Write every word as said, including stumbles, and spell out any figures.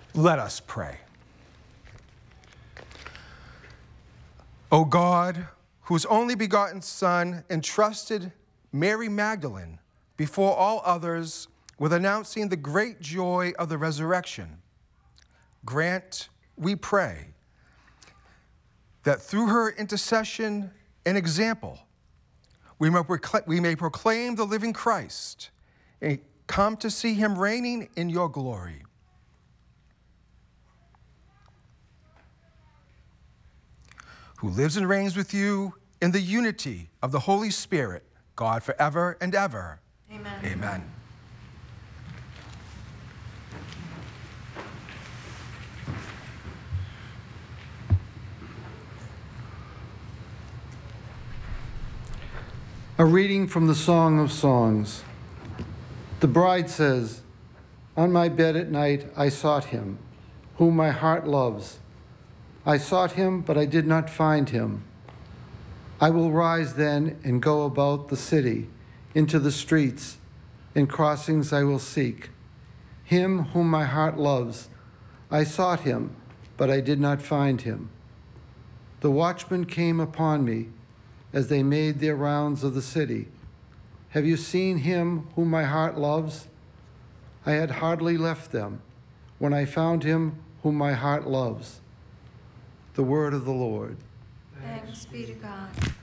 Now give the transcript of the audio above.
Let us pray. O God, whose only begotten Son entrusted Mary Magdalene before all others with announcing the great joy of the resurrection, grant, we pray, that through her intercession and example, we may, proclaim, we may proclaim the living Christ and come to see him reigning in your glory. Who lives and reigns with you in the unity of the Holy Spirit, God forever and ever. Amen. Amen. A reading from the Song of Songs. The bride says, "On my bed at night I sought him, whom my heart loves. I sought him, but I did not find him. I will rise then and go about the city, into the streets, in crossings I will seek. Him whom my heart loves, I sought him, but I did not find him. The watchmen came upon me as they made their rounds of the city. Have you seen him whom my heart loves? I had hardly left them when I found him whom my heart loves." The word of the Lord. Thanks be to God.